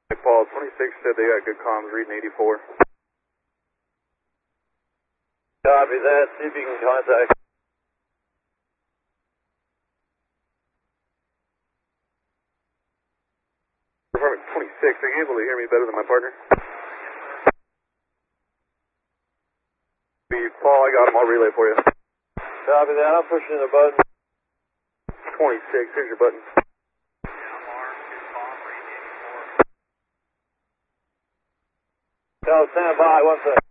Hey, Paul, 26 said they got good comms reading 84. Copy that. See if you can contact. Department 26, are you able to hear me better than my partner? Paul, I got him. I'll relay for you. Copy that. I'm pushing the button. 26, here's your button. Cal, stand by. 1 second.